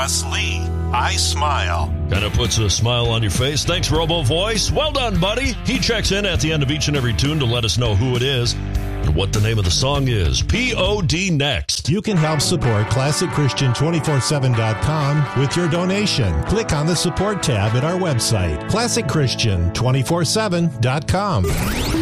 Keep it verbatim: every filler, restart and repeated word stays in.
Gus Lee, I Smile. Kind of puts a smile on your face. Thanks, Robo Voice. Well done, buddy. He checks in at the end of each and every tune to let us know who it is and what the name of the song is. P O D next. You can help support Classic Christian two four seven dot com with your donation. Click on the support tab at our website, classic christian two four seven dot com.